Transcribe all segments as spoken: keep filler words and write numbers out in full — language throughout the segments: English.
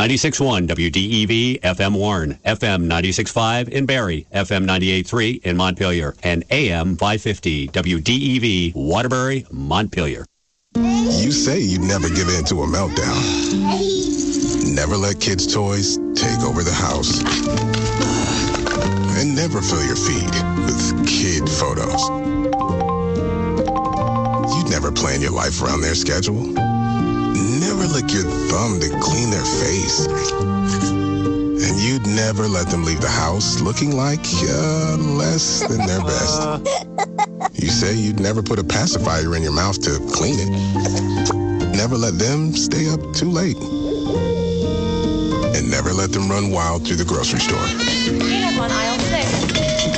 ninety-six point one W D E V F M Warren, F M ninety-six point five in Barrie, F M ninety-eight point three in Montpelier, and A M five fifty W D E V Waterbury, Montpelier. You say you'd never give in to a meltdown. Never let kids' toys take over the house. And never fill your feed with kid photos. You'd never plan your life around their schedule. Never lick your thumb to clean their face. And you'd never let them leave the house looking like uh, less than their best. You say you'd never put a pacifier in your mouth to clean it. Never let them stay up too late. And never let them run wild through the grocery store. Peanut on aisle six.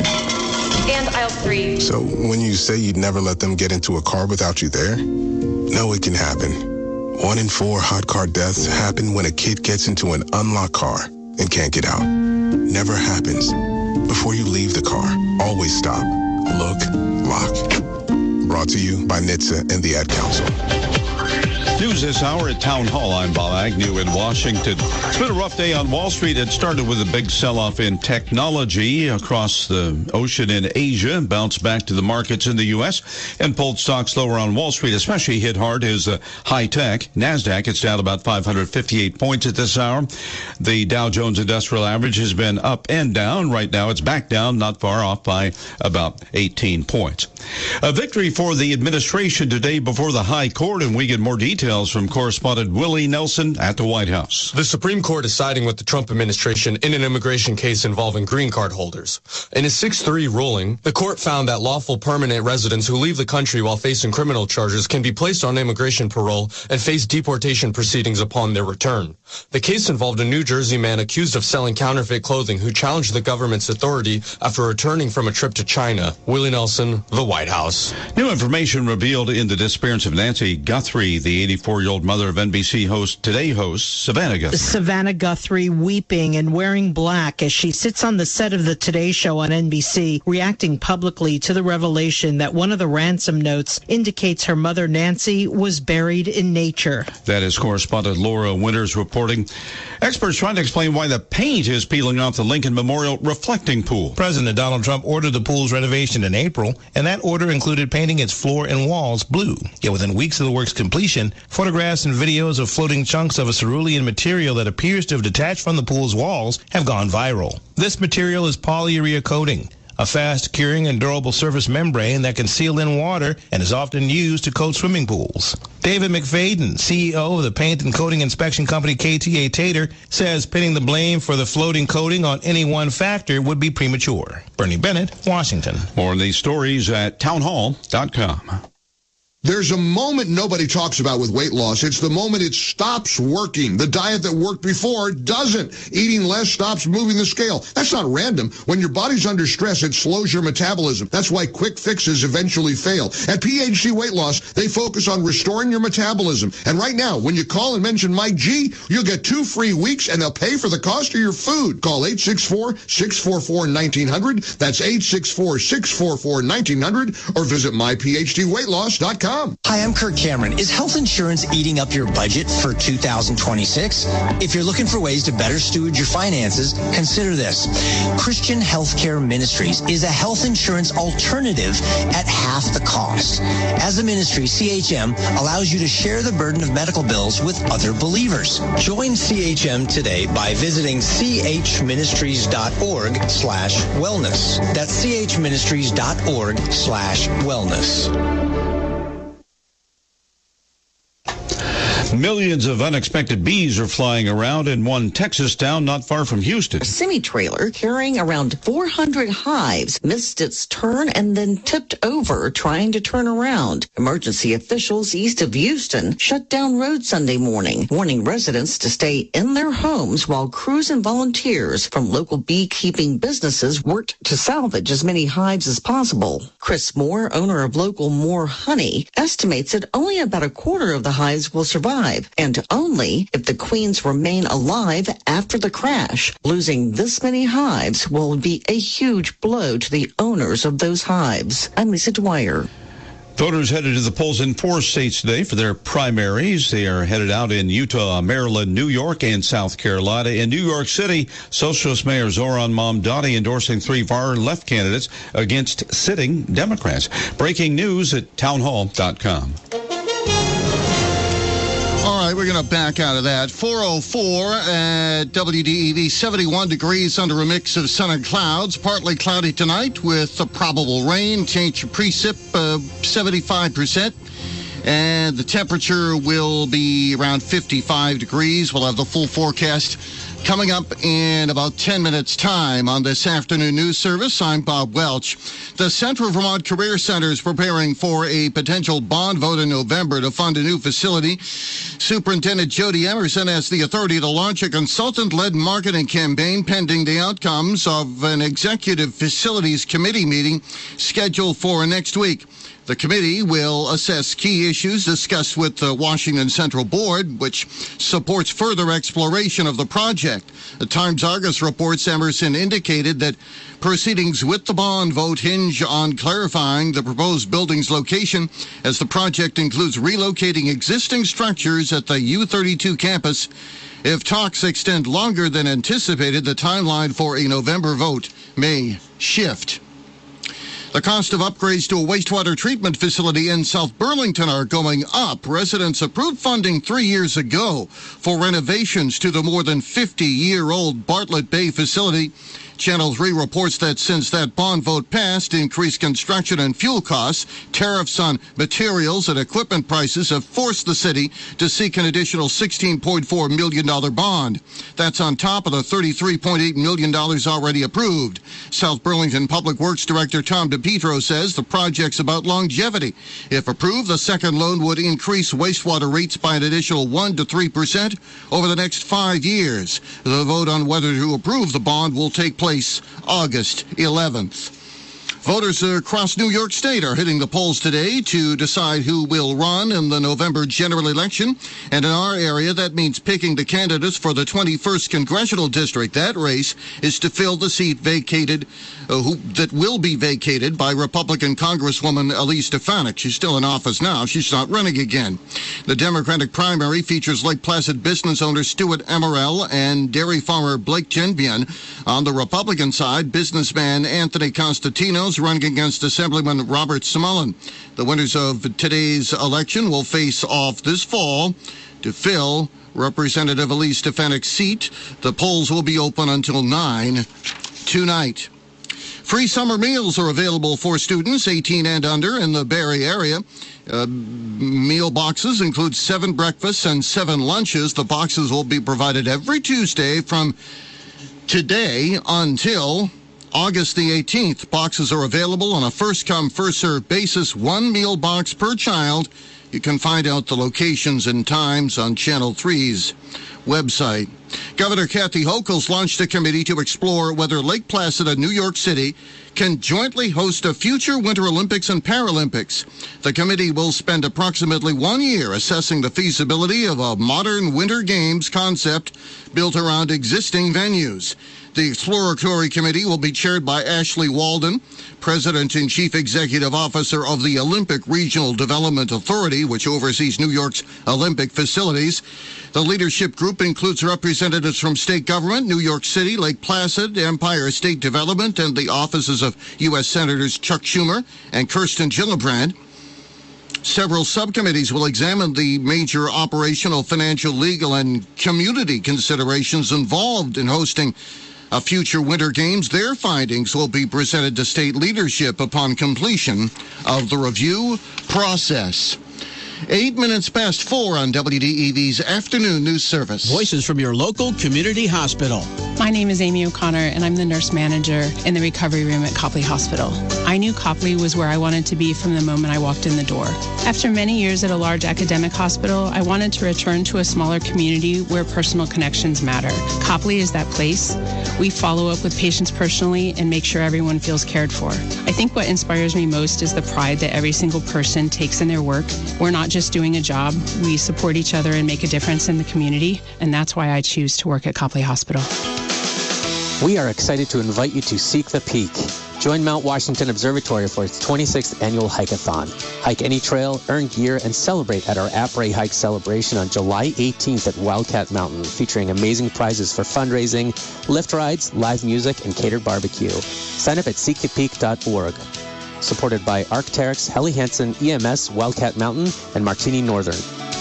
And aisle three. So when you say you'd never let them get into a car without you there, no, it can happen. One in four hot car deaths happen when a kid gets into an unlocked car and can't get out. Never happens. Before you leave the car, always stop, look, lock. Brought to you by N H T S A and the Ad Council. News this hour at Town Hall. I'm Bob Agnew in Washington. It's been a rough day on Wall Street. It started with a big sell-off in technology across the ocean in Asia, bounced back to the markets in the U S, and pulled stocks lower on Wall Street. Especially hit hard is uh, high-tech. NASDAQ, it's down about five hundred fifty-eight points at this hour. The Dow Jones Industrial Average has been up and down. Right now it's back down, not far off by about eighteen points. A victory for the administration today before the High Court, and we get more details from correspondent Willie Nelson at the White House. The Supreme Court is siding with the Trump administration in an immigration case involving green card holders. In a six three ruling, the court found that lawful permanent residents who leave the country while facing criminal charges can be placed on immigration parole and face deportation proceedings upon their return. The case involved a New Jersey man accused of selling counterfeit clothing who challenged the government's authority after returning from a trip to China. Willie Nelson, the White House. New information revealed in the disappearance of Nancy Guthrie, the eighty-four-year-old mother of N B C host, Today host Savannah Guthrie. Savannah Guthrie weeping and wearing black as she sits on the set of the Today Show on N B C, reacting publicly to the revelation that one of the ransom notes indicates her mother Nancy was buried in nature. That is correspondent Laura Winters reporting. Experts trying to explain why the paint is peeling off the Lincoln Memorial reflecting pool. President Donald Trump ordered the pool's renovation in April, and that order included painting its floor and walls blue. Yet within weeks of the work's completion, photographs and videos of floating chunks of a cerulean material that appears to have detached from the pool's walls have gone viral. This material is polyurea coating, a fast-curing and durable surface membrane that can seal in water and is often used to coat swimming pools. David McFadden, C E O of the paint and coating inspection company K T A Tater, says pinning the blame for the floating coating on any one factor would be premature. Bernie Bennett, Washington. More on these stories at townhall dot com. There's a moment nobody talks about with weight loss. It's the moment it stops working. The diet that worked before doesn't. Eating less stops moving the scale. That's not random. When your body's under stress, it slows your metabolism. That's why quick fixes eventually fail. At P H D Weight Loss, they focus on restoring your metabolism. And right now, when you call and mention Mike G, you'll get two free weeks and they'll pay for the cost of your food. Call eight six four, six four four, one nine zero zero. That's eight six four, six four four, one nine zero zero or visit my p h d weight loss dot com. Hi, I'm Kirk Cameron. Is health insurance eating up your budget for two thousand twenty-six? If you're looking for ways to better steward your finances, consider this. Christian Healthcare Ministries is a health insurance alternative at half the cost. As a ministry, C H M allows you to share the burden of medical bills with other believers. Join C H M today by visiting chministries.org slash wellness. That's chministries.org slash wellness. Millions of unexpected bees are flying around in one Texas town not far from Houston. A semi-trailer carrying around four hundred hives missed its turn and then tipped over trying to turn around. Emergency officials east of Houston shut down roads Sunday morning, warning residents to stay in their homes while crews and volunteers from local beekeeping businesses worked to salvage as many hives as possible. Chris Moore, owner of local Moore Honey, estimates that only about a quarter of the hives will survive, and only if the queens remain alive after the crash. Losing this many hives will be a huge blow to the owners of those hives. I'm Lisa Dwyer. Voters headed to the polls in four states today for their primaries. They are headed out in Utah, Maryland, New York, and South Carolina. In New York City, Socialist Mayor Zohran Mamdani endorsing three far-left candidates against sitting Democrats. Breaking news at townhall dot com. All right, we're going to back out of that. four oh four at W D E V, seventy-one degrees under a mix of sun and clouds. Partly cloudy tonight with a probable rain. Change your precip, uh, seventy-five percent. And the temperature will be around fifty-five degrees. We'll have the full forecast coming up in about ten minutes' time on this afternoon news service. I'm Bob Welch. The Central Vermont Career Center is preparing for a potential bond vote in November to fund a new facility. Superintendent Jody Emerson has the authority to launch a consultant-led marketing campaign pending the outcomes of an executive facilities committee meeting scheduled for next week. The committee will assess key issues discussed with the Washington Central Board, which supports further exploration of the project. The Times-Argus reports Emerson indicated that proceedings with the bond vote hinge on clarifying the proposed building's location, as the project includes relocating existing structures at the U thirty-two campus. If talks extend longer than anticipated, the timeline for a November vote may shift. The cost of upgrades to a wastewater treatment facility in South Burlington are going up. Residents approved funding three years ago for renovations to the more than fifty-year-old Bartlett Bay facility. Channel three reports that since that bond vote passed, increased construction and fuel costs, tariffs on materials and equipment prices have forced the city to seek an additional sixteen point four million dollars bond. That's on top of the thirty-three point eight million dollars already approved. South Burlington Public Works Director Tom DePietro says the project's about longevity. If approved, the second loan would increase wastewater rates by an additional one to three percent over the next five years. The vote on whether to approve the bond will take place August eleventh. Voters across New York State are hitting the polls today to decide who will run in the November general election. And in our area, that means picking the candidates for the twenty-first Congressional District. That race is to fill the seat vacated, uh, who, that will be vacated by Republican Congresswoman Elise Stefanik. She's still in office now. She's not running again. The Democratic primary features Lake Placid business owner Stuart Emerell and dairy farmer Blake Genbian. On the Republican side, businessman Anthony Constantino running against Assemblyman Robert Smullen. The winners of today's election will face off this fall to fill Representative Elise Stefanik's seat. The polls will be open until nine tonight. Free summer meals are available for students eighteen and under in the Barrie area. Uh, meal boxes include seven breakfasts and seven lunches. The boxes will be provided every Tuesday from today until August the eighteenth. Boxes are available on a first-come, first-served basis, one meal box per child. You can find out the locations and times on Channel three's website. Governor Kathy Hochul's launched a committee to explore whether Lake Placid and New York City can jointly host a future Winter Olympics and Paralympics. The committee will spend approximately one year assessing the feasibility of a modern Winter Games concept built around existing venues. The exploratory committee will be chaired by Ashley Walden, President and Chief Executive Officer of the Olympic Regional Development Authority, which oversees New York's Olympic facilities. The leadership group includes representatives from state government, New York City, Lake Placid, Empire State Development, and the offices of U S Senators Chuck Schumer and Kirsten Gillibrand. Several subcommittees will examine the major operational, financial, legal, and community considerations involved in hosting a future Winter Games. Their findings will be presented to state leadership upon completion of the review process. Eight minutes past four on W D E V's afternoon news service. Voices from your local community hospital. My name is Amy O'Connor, and I'm the nurse manager in the recovery room at Copley Hospital. I knew Copley was where I wanted to be from the moment I walked in the door. After many years at a large academic hospital, I wanted to return to a smaller community where personal connections matter. Copley is that place. We follow up with patients personally and make sure everyone feels cared for. I think what inspires me most is the pride that every single person takes in their work. We're not just doing a job. We support each other and make a difference in the community, and that's why I choose to work at Copley Hospital. We are excited to invite you to Seek the Peak. Join Mount Washington Observatory for its twenty-sixth annual Hike-a-thon. Hike any trail, earn gear, and celebrate at our Après Hike celebration on July eighteenth at Wildcat Mountain, featuring amazing prizes for fundraising, lift rides, live music, and catered barbecue. Sign up at seek the peak dot org. Supported by Arc'teryx, Helly Hansen, E M S, Wildcat Mountain, and Martini Northern.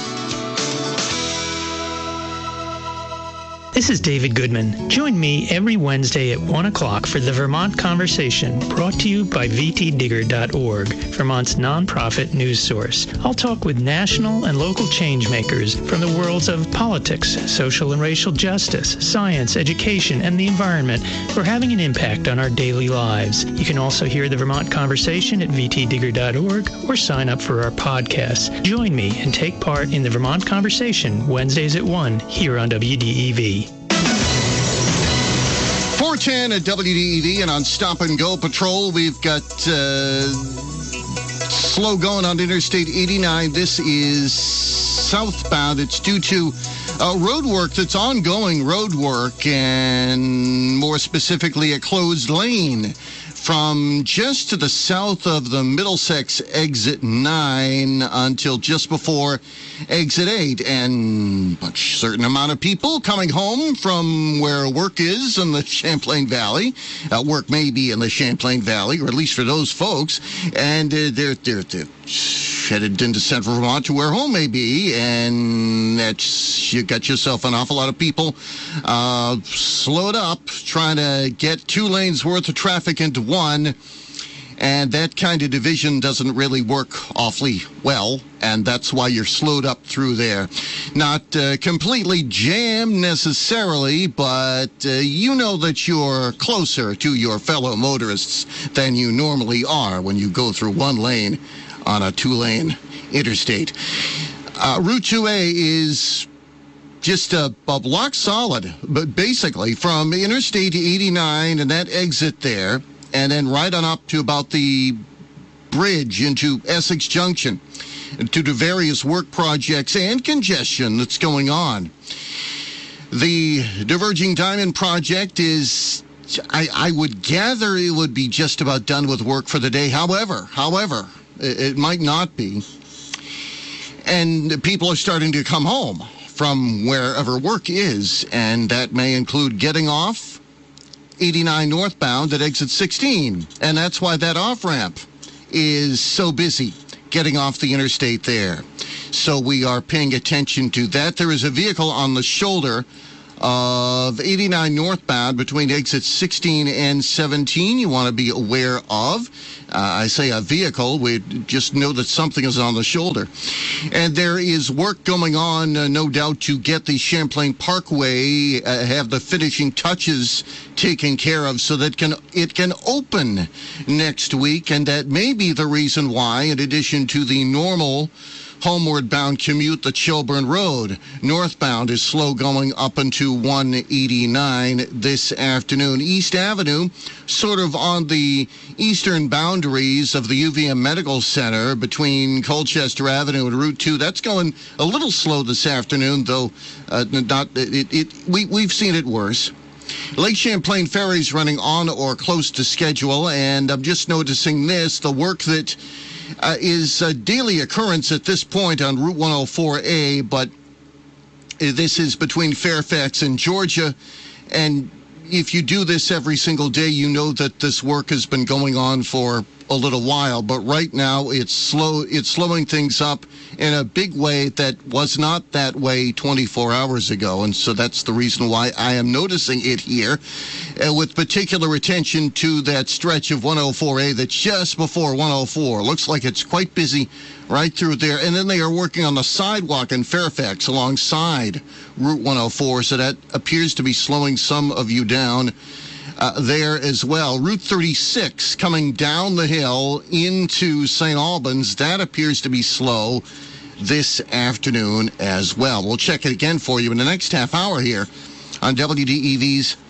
This is David Goodman. Join me every Wednesday at one o'clock for the Vermont Conversation, brought to you by v t digger dot org, Vermont's nonprofit news source. I'll talk with national and local changemakers from the worlds of politics, social and racial justice, science, education, and the environment who are having an impact on our daily lives. You can also hear the Vermont Conversation at v t digger dot org or sign up for our podcasts. Join me and take part in the Vermont Conversation Wednesdays at one here on W D E V. four ten at W D E V and on Stop and Go Patrol, we've got uh, slow going on Interstate eighty-nine. This is southbound. It's due to uh, road work that's ongoing road work, and more specifically a closed lane from just to the south of the Middlesex exit nine until just before exit eight. And a certain amount of people coming home from where work is in the Champlain Valley. Uh, work may be in the Champlain Valley, or at least for those folks. And uh, they're, they're, they're headed into central Vermont to where home may be. And that's, you got yourself an awful lot of people uh, slowed up trying to get two lanes worth of traffic into one. And that kind of division doesn't really work awfully well, and that's why you're slowed up through there. Not uh, completely jammed necessarily, but uh, you know that you're closer to your fellow motorists than you normally are when you go through one lane on a two-lane interstate. Uh, Route two A is just a, a block solid, but basically from Interstate eighty-nine and that exit there, and then right on up to about the bridge into Essex Junction, to the various work projects and congestion that's going on. The Diverging Diamond project is, I, I would gather it would be just about done with work for the day. However, however, it, it might not be. And people are starting to come home from wherever work is, and that may include getting off eighty-nine northbound at exit sixteen, and that's why that off-ramp is so busy getting off the interstate there. So we are paying attention to that. There is a vehicle on the shoulder of eighty-nine northbound between exits sixteen and seventeen you want to be aware of. Uh, I say a vehicle, we just know that something is on the shoulder. And there is work going on, uh, no doubt, to get the Champlain Parkway, uh, have the finishing touches taken care of so that can it can open next week. And that may be the reason why, in addition to the normal homeward bound commute, the Chilburn Road northbound is slow going up into one eighty-nine this afternoon. East Avenue, sort of on the eastern boundaries of the U V M Medical Center between Colchester Avenue and Route two. That's going a little slow this afternoon, though uh, not it, it we we've seen it worse. Lake Champlain Ferry's running on or close to schedule, and I'm just noticing this, the work that Uh, is a daily occurrence at this point on Route one oh four A, but this is between Fairfax and Georgia, and if you do this every single day, you know that this work has been going on for a little while, but right now it's slow. It's slowing things up in a big way that was not that way twenty-four hours ago, and so that's the reason why I am noticing it here, uh, with particular attention to that stretch of one oh four A that's just before one oh four. Looks like it's quite busy right through there, and then they are working on the sidewalk in Fairfax alongside Route one oh four, so that appears to be slowing some of you down Uh, there as well. Route thirty-six coming down the hill into Saint Albans, that appears to be slow this afternoon as well. We'll check it again for you in the next half hour here on W D E V's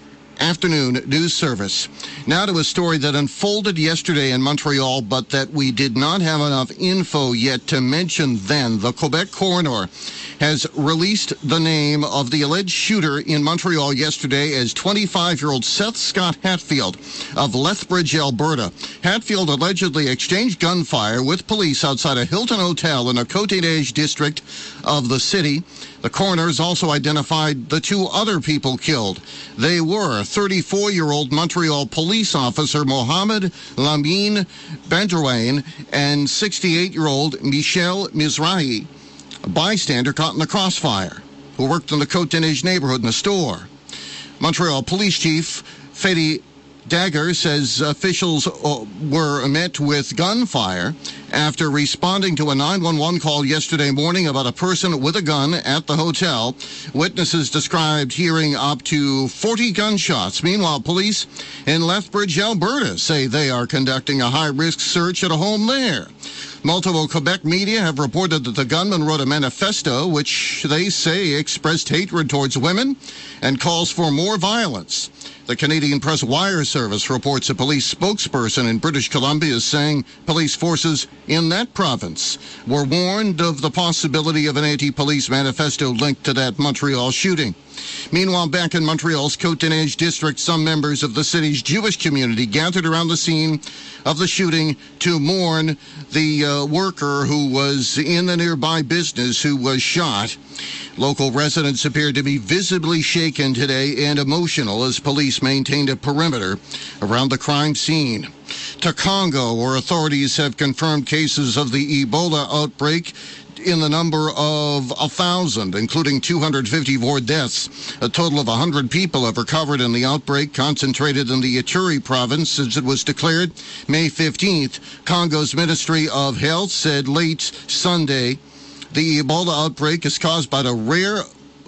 afternoon news service. Now to a story that unfolded yesterday in Montreal, but that we did not have enough info yet to mention then. The Quebec coroner has released the name of the alleged shooter in Montreal yesterday as twenty-five-year-old Seth Scott Hatfield of Lethbridge, Alberta. Hatfield allegedly exchanged gunfire with police outside a Hilton Hotel in a Côte-des-Neiges district of the city. The coroner has also identified the two other people killed. They were thirty-four-year-old Montreal police officer Mohamed Lamine Bandrouane and sixty-eight-year-old Michel Mizrahi, a bystander caught in the crossfire, who worked in the Côte-des-Neiges neighborhood in a store. Montreal Police Chief Fedi Dagger says officials were met with gunfire after responding to a nine one one call yesterday morning about a person with a gun at the hotel. Witnesses described hearing up to forty gunshots. Meanwhile, police in Lethbridge, Alberta say they are conducting a high-risk search at a home there. Multiple Quebec media have reported that the gunman wrote a manifesto which they say expressed hatred towards women and calls for more violence. The Canadian Press Wire Service reports a police spokesperson in British Columbia is saying police forces in that province were warned of the possibility of an anti-police manifesto linked to that Montreal shooting. Meanwhile, back in Montreal's Côte-des-Neiges district, some members of the city's Jewish community gathered around the scene of the shooting to mourn the uh, worker who was in the nearby business who was shot. Local residents appeared to be visibly shaken today and emotional as police maintained a perimeter around the crime scene. To Congo, where authorities have confirmed cases of the Ebola outbreak in the number of one thousand, including two hundred fifty-four deaths. A total of one hundred people have recovered in the outbreak, concentrated in the Ituri province since it was declared May fifteenth. Congo's Ministry of Health said late Sunday the Ebola outbreak is caused by the rare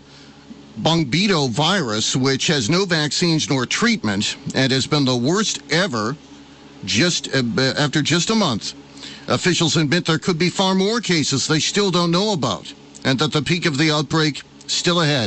Bongbido virus, which has no vaccines nor treatment and has been the worst ever just uh, after just a month. Officials admit there could be far more cases they still don't know about, and that the peak of the outbreak still ahead.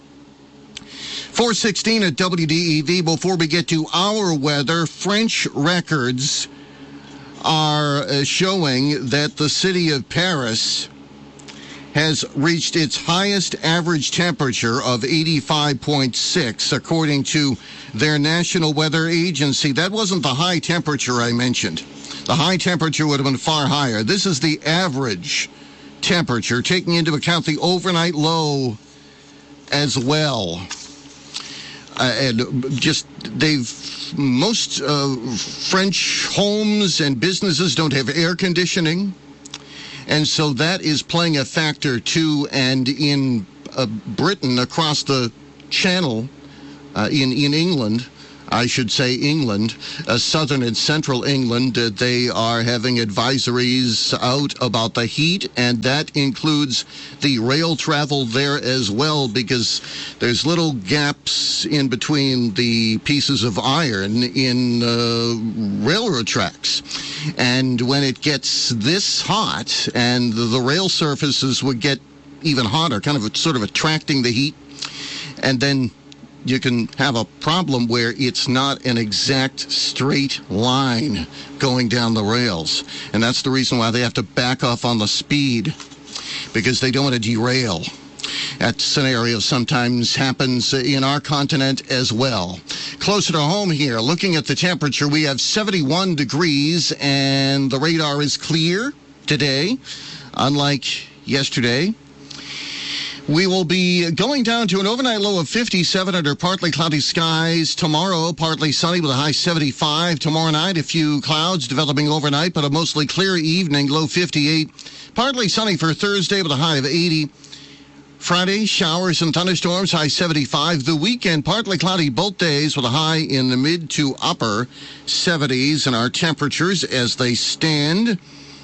four sixteen at W D E V. Before we get to our weather, French records are uh, showing that the city of Paris has reached its highest average temperature of eighty-five point six, according to their national weather agency. That wasn't the high temperature I mentioned. The high temperature would have been far higher. This is the average temperature, taking into account the overnight low as well. Uh, and just they've most uh, French homes and businesses don't have air conditioning. And so that is playing a factor, too. And in uh, Britain, across the channel, uh, in, in England, I should say England, uh, southern and central England, uh, they are having advisories out about the heat, and that includes the rail travel there as well, because there's little gaps in between the pieces of iron in uh, railroad tracks. And when it gets this hot, and the rail surfaces would get even hotter, kind of sort of attracting the heat, and then you can have a problem where it's not an exact straight line going down the rails. And that's the reason why they have to back off on the speed, because they don't want to derail. That scenario sometimes happens in our continent as well. Closer to home here, looking at the temperature, we have seventy-one degrees, and the radar is clear today, unlike yesterday. We will be going down to an overnight low of fifty-seven under partly cloudy skies. Tomorrow, partly sunny with a high seventy-five. Tomorrow night, a few clouds developing overnight, but a mostly clear evening, low fifty-eight. Partly sunny for Thursday with a high of eighty. Friday, showers and thunderstorms, high seventy-five. The weekend, partly cloudy both days with a high in the mid to upper seventies. And our temperatures as they stand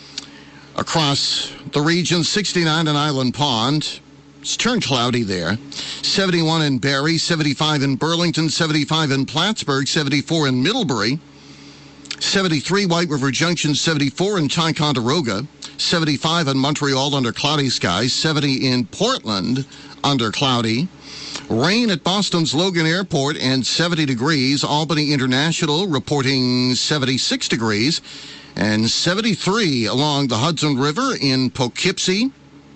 across the region, sixty-nine in Island Pond. It's turned cloudy there. seventy-one in Barrie, seventy-five in Burlington, seventy-five in Plattsburgh, seventy-four in Middlebury, seventy-three White River Junction, seventy-four in Ticonderoga, seventy-five in Montreal under cloudy skies, seventy in Portland under cloudy. Rain at Boston's Logan Airport and seventy degrees. Albany International reporting seventy-six degrees and seventy-three along the Hudson River in Poughkeepsie.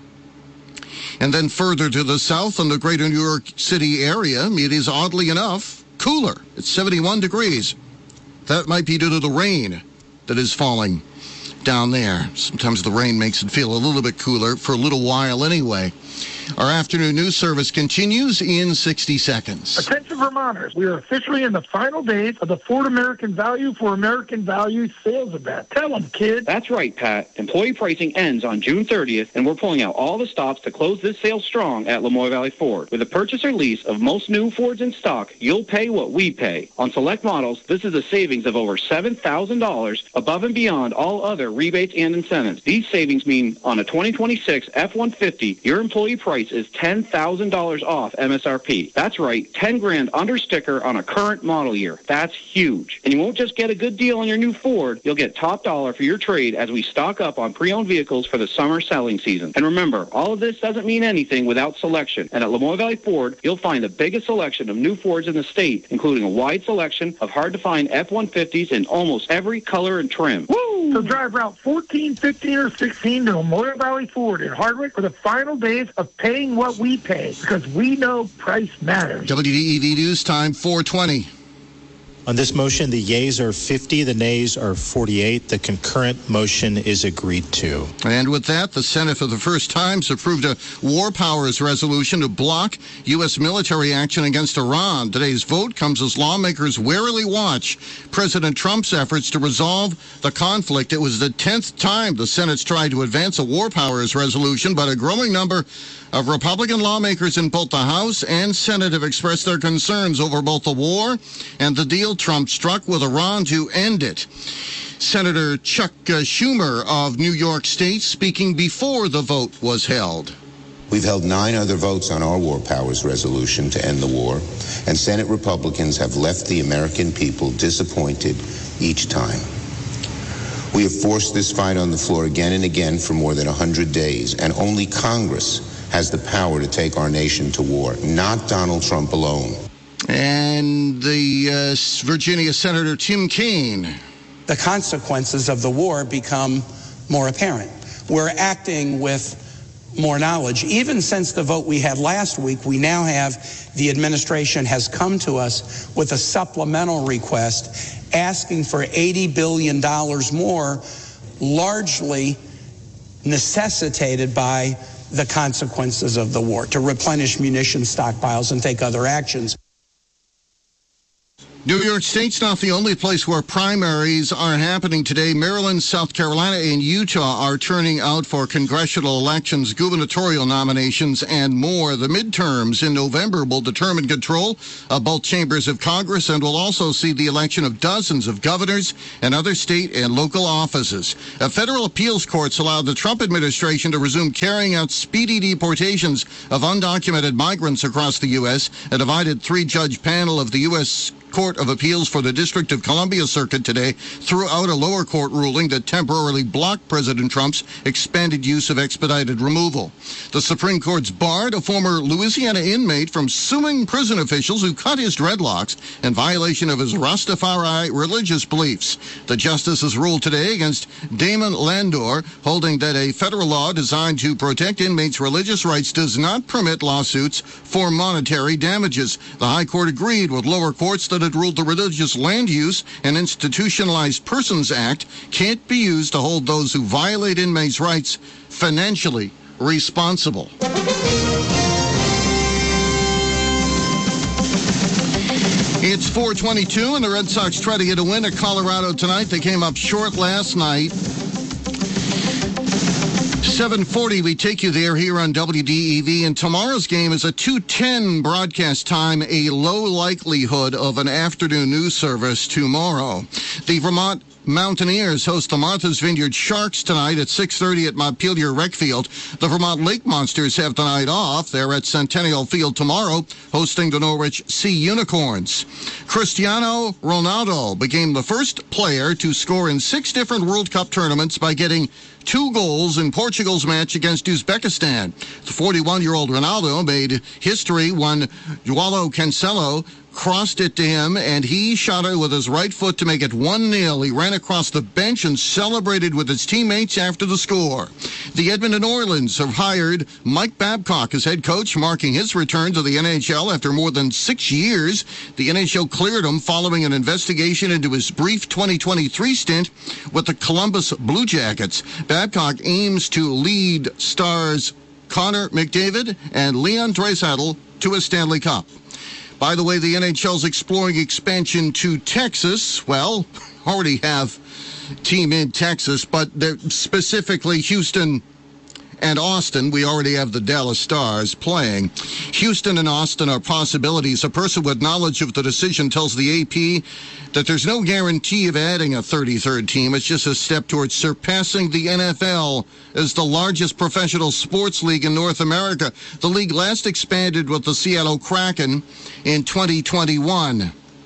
And then further to the south in the greater New York City area, it is oddly enough cooler. It's seventy-one degrees. That might be due to the rain that is falling down there. Sometimes the rain makes it feel a little bit cooler for a little while anyway. Our afternoon news service continues in sixty seconds. Attention Vermonters, we are officially in the final days of the Ford American Value for American Value sales event. Tell them, kid. That's right, Pat. Employee pricing ends on June thirtieth, and we're pulling out all the stops to close this sale strong at Lamoille Valley Ford. With a purchase or lease of most new Fords in stock, you'll pay what we pay. On select models, this is a savings of over seven thousand dollars above and beyond all other rebates and incentives. These savings mean on a twenty twenty-six F one fifty, your employee price is ten thousand dollars off M S R P. That's right, ten grand under sticker on a current model year. That's huge. And you won't just get a good deal on your new Ford, you'll get top dollar for your trade as we stock up on pre-owned vehicles for the summer selling season. And remember, all of this doesn't mean anything without selection. And at Lamoille Valley Ford, you'll find the biggest selection of new Fords in the state, including a wide selection of hard-to-find F one fifties in almost every color and trim. Woo! So drive Route fourteen, fifteen, or sixteen to Lamoille Valley Ford in Hardwick for the final days of paying what we pay, because we know price matters. W D E V News Time, four twenty. On this motion, the yeas are fifty, the nays are forty-eight. The concurrent motion is agreed to. And with that, the Senate for the first time has approved a war powers resolution to block U S military action against Iran. Today's vote comes as lawmakers warily watch President Trump's efforts to resolve the conflict. It was the tenth time the Senate's tried to advance a war powers resolution, but a growing number of Republican lawmakers in both the House and Senate have expressed their concerns over both the war and the deal Trump struck with Iran to end it. Senator Chuck Schumer of New York State speaking before the vote was held. We've held nine other votes on our war powers resolution to end the war, and Senate Republicans have left the American people disappointed each time. We have forced this fight on the floor again and again for more than one hundred days, and only Congress has the power to take our nation to war, not Donald Trump alone. And the uh, Virginia Senator Tim Kaine. The consequences of the war become more apparent. We're acting with more knowledge. Even since the vote we had last week, we now have the administration has come to us with a supplemental request asking for eighty billion dollars more, largely necessitated by the consequences of the war, to replenish munition stockpiles and take other actions. New York State's not the only place where primaries are happening today. Maryland, South Carolina, and Utah are turning out for congressional elections, gubernatorial nominations, and more. The midterms in November will determine control of both chambers of Congress and will also see the election of dozens of governors and other state and local offices. A federal appeals courts allowed the Trump administration to resume carrying out speedy deportations of undocumented migrants across the U S. A divided three-judge panel of the U S Court of Appeals for the District of Columbia Circuit today threw out a lower court ruling that temporarily blocked President Trump's expanded use of expedited removal. The Supreme Court's barred a former Louisiana inmate from suing prison officials who cut his dreadlocks in violation of his Rastafari religious beliefs. The justices ruled today against Damon Landor, holding that a federal law designed to protect inmates' religious rights does not permit lawsuits for monetary damages. The High Court agreed with lower courts that had ruled the Religious Land Use and Institutionalized Persons Act can't be used to hold those who violate inmates' rights financially responsible. It's four twenty-two, and the Red Sox try to get a win at Colorado tonight. They came up short last night. seven forty, we take you there here on W D E V, and tomorrow's game is a two ten broadcast time, a low likelihood of an afternoon news service tomorrow. The Vermont Mountaineers host the Martha's Vineyard Sharks tonight at six thirty at Montpelier Rec Field. The Vermont Lake Monsters have the night off. They're at Centennial Field tomorrow, hosting the Norwich Sea Unicorns. Cristiano Ronaldo became the first player to score in six different World Cup tournaments by getting two goals in Portugal's match against Uzbekistan. The forty-one-year-old Ronaldo made history when Joao Cancelo crossed it to him, and he shot it with his right foot to make it one nil. He ran across the bench and celebrated with his teammates after the score. The Edmonton Oilers have hired Mike Babcock as head coach, marking his return to the N H L after more than six years. The N H L cleared him following an investigation into his brief twenty twenty-three stint with the Columbus Blue Jackets. Babcock aims to lead Stars Connor McDavid and Leon Draisaitl to a Stanley Cup. By the way, the N H L's exploring expansion to Texas. Well, already have team in Texas, but they're specifically Houston and Austin. We already have the Dallas Stars playing. Houston and Austin are possibilities. A person with knowledge of the decision tells the A P that there's no guarantee of adding a thirty-third team. It's just a step towards surpassing the N F L as the largest professional sports league in North America. The league last expanded with the Seattle Kraken in twenty twenty-one.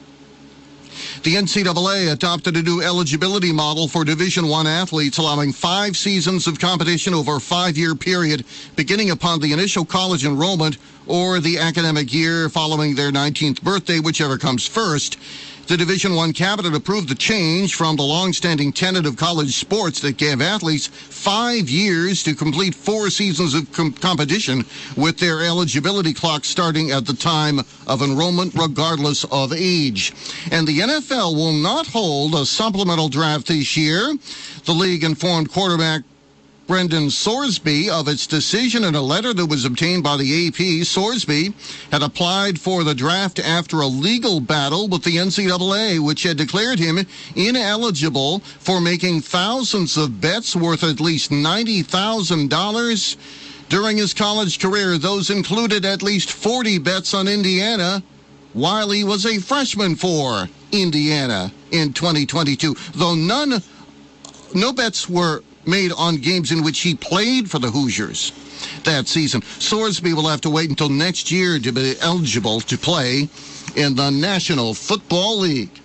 The N C double A adopted a new eligibility model for Division I athletes, allowing five seasons of competition over a five-year period, beginning upon the initial college enrollment or the academic year following their nineteenth birthday, whichever comes first. The Division I cabinet approved the change from the long-standing tenet of college sports that gave athletes five years to complete four seasons of com- competition with their eligibility clock starting at the time of enrollment regardless of age. And the N F L will not hold a supplemental draft this year. The league informed quarterback Brendan Sorsby of its decision in a letter that was obtained by the A P. Sorsby had applied for the draft after a legal battle with the N C double A, which had declared him ineligible for making thousands of bets worth at least ninety thousand dollars during his college career. Those included at least forty bets on Indiana while he was a freshman for Indiana in twenty twenty-two, though none, no bets were made on games in which he played for the Hoosiers that season. Sorsby will have to wait until next year to be eligible to play in the National Football League.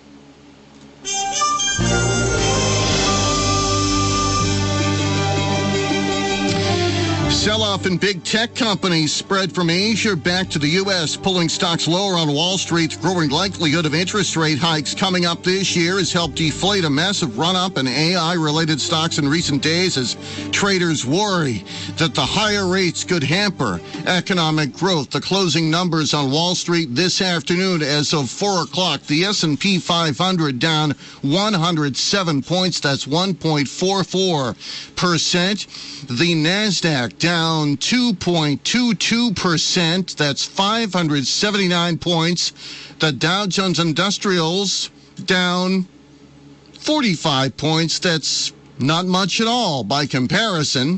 Sell-off in big tech companies spread from Asia back to the U S, pulling stocks lower on Wall Street. Growing likelihood of interest rate hikes coming up this year has helped deflate a massive run-up in A I-related stocks in recent days as traders worry that the higher rates could hamper economic growth. The closing numbers on Wall Street this afternoon as of four o'clock, the S and P five hundred down one hundred seven points. That's one point four four percent. The NASDAQ down two point two two percent. That's five hundred seventy-nine points. The Dow Jones Industrials down forty-five points. That's not much at all by comparison.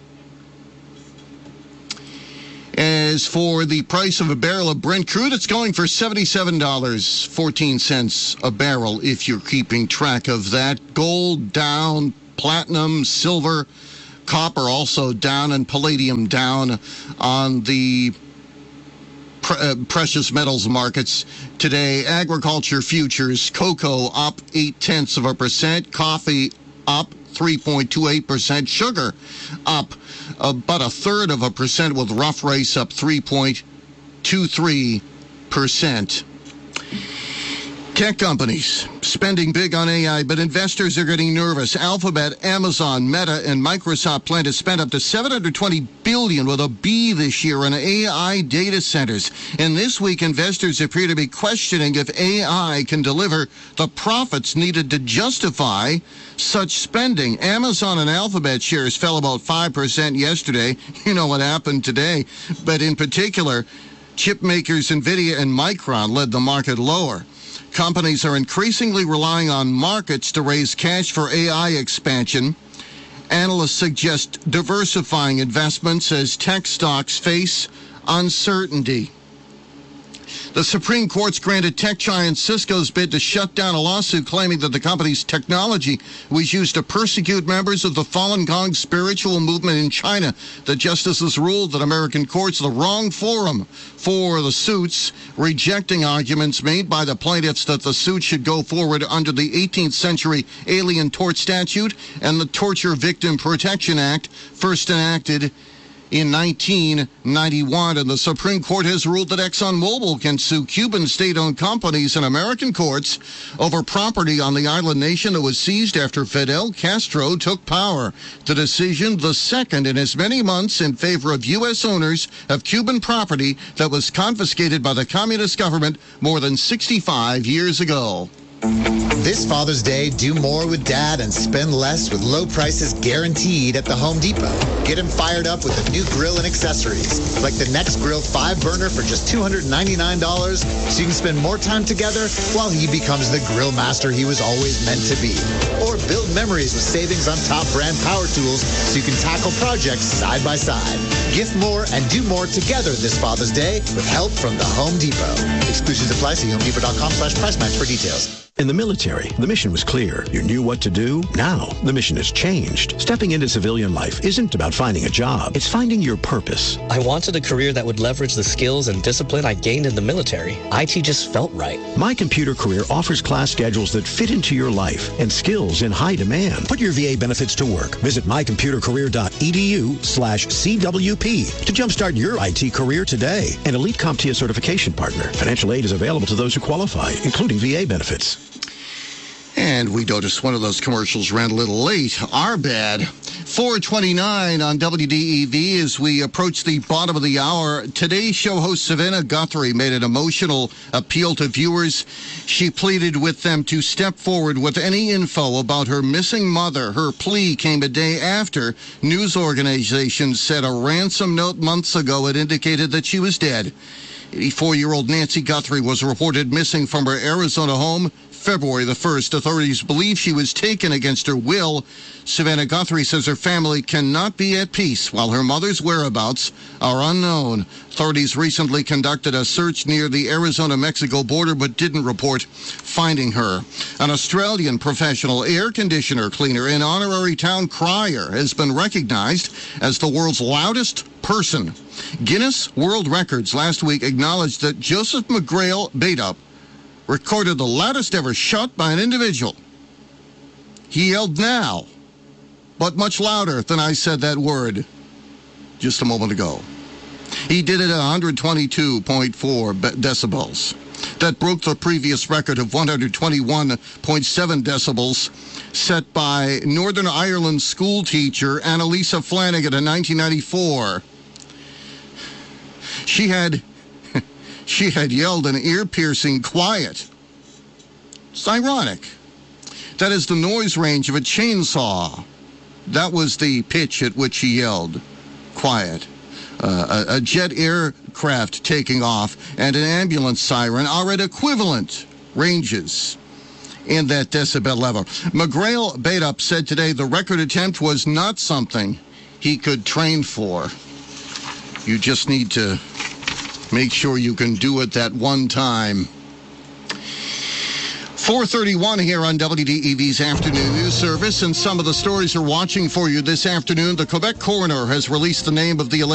As for the price of a barrel of Brent crude, it's going for seventy-seven dollars and fourteen cents a barrel if you're keeping track of that. Gold down, platinum, silver, copper also down, and palladium down on the pre- uh, precious metals markets today. Agriculture futures, cocoa up eight-tenths of a percent, coffee up three point two eight percent, sugar up about a third of a percent, with rough rice up three point two three percent. Tech companies spending big on A I, but investors are getting nervous. Alphabet, Amazon, Meta, and Microsoft plan to spend up to seven hundred twenty billion dollars with a B this year on A I data centers. And this week, investors appear to be questioning if A I can deliver the profits needed to justify such spending. Amazon and Alphabet shares fell about five percent yesterday. You know what happened today. But in particular, chip makers NVIDIA and Micron led the market lower. Companies are increasingly relying on markets to raise cash for A I expansion. Analysts suggest diversifying investments as tech stocks face uncertainty. The Supreme Court's granted tech giant Cisco's bid to shut down a lawsuit claiming that the company's technology was used to persecute members of the Falun Gong spiritual movement in China. The justices ruled that American courts are the wrong forum for the suits, rejecting arguments made by the plaintiffs that the suit should go forward under the eighteenth century Alien Tort Statute and the Torture Victim Protection Act, first enacted in nineteen ninety-one, and the Supreme Court has ruled that ExxonMobil can sue Cuban state-owned companies in American courts over property on the island nation that was seized after Fidel Castro took power. The decision, the second in as many months, in favor of U S owners of Cuban property that was confiscated by the communist government more than sixty-five years ago. This Father's Day, do more with Dad and spend less with low prices guaranteed at the Home Depot. Get him fired up with a new grill and accessories, like the Next Grill five burner for just two hundred ninety-nine dollars, so you can spend more time together while he becomes the grill master he was always meant to be. Or build memories with savings on top brand power tools so you can tackle projects side by side. Gift more and do more together this Father's Day with help from the Home Depot. Exclusions apply. See homedepot.com slash price match for details. In the military, the mission was clear. You knew what to do. Now, the mission has changed. Stepping into civilian life isn't about finding a job. It's finding your purpose. I wanted a career that would leverage the skills and discipline I gained in the military. I T just felt right. My Computer Career offers class schedules that fit into your life and skills in high demand. Put your V A benefits to work. Visit mycomputercareer.edu slash CWP to jumpstart your I T career today. An Elite CompTIA certification partner. Financial aid is available to those who qualify, including V A benefits. And we noticed one of those commercials ran a little late. Our bad. four twenty-nine on W D E V as we approach the bottom of the hour. Today's show host Savannah Guthrie made an emotional appeal to viewers. She pleaded with them to step forward with any info about her missing mother. Her plea came a day after news organizations said a ransom note months ago had indicated that she was dead. eighty-four-year-old Nancy Guthrie was reported missing from her Arizona home February the first. Authorities believe she was taken against her will. Savannah Guthrie says her family cannot be at peace while her mother's whereabouts are unknown. Authorities recently conducted a search near the Arizona-Mexico border but didn't report finding her. An Australian professional air conditioner cleaner and honorary town crier has been recognized as the world's loudest person. Guinness World Records last week acknowledged that Joseph McGrail Badeup recorded the loudest ever shot by an individual. He yelled now, but much louder than I said that word just a moment ago. He did it at one hundred twenty-two point four decibels. That broke the previous record of one hundred twenty-one point seven decibels set by Northern Ireland school teacher Annalisa Flanagan in nineteen ninety-four. She had She had yelled an ear-piercing quiet. It's ironic. That is the noise range of a chainsaw. That was the pitch at which she yelled quiet. Uh, a, a jet aircraft taking off and an ambulance siren are at equivalent ranges in that decibel level. McGrail Badeup said today the record attempt was not something he could train for. You just need to make sure you can do it that one time. four thirty-one here on W D E V's Afternoon News Service, and some of the stories are watching for you this afternoon. The Quebec coroner has released the name of the